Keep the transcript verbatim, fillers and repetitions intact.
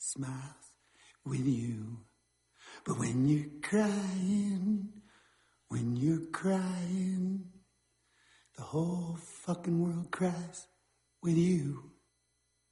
smiles with you. But when you're crying, when you're crying, the whole fucking world cries with you.